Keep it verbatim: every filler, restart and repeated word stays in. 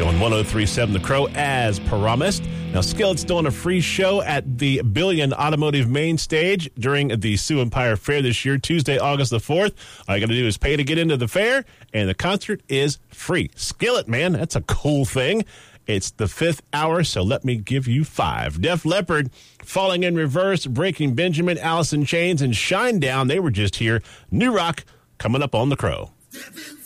Show on one oh three point seven The Crow as promised. Now, Skillet's doing a free show at the Billion Automotive Main Stage during the Sioux Empire Fair this year, Tuesday, August the fourth. All you got to do is pay to get into the fair, and the concert is free. Skillet, man, that's a cool thing. It's the fifth hour, so let me give you five. Def Leppard, Falling in Reverse, Breaking Benjamin, Alice in Chains, and Shinedown. They were just here. New Rock coming up on The Crow.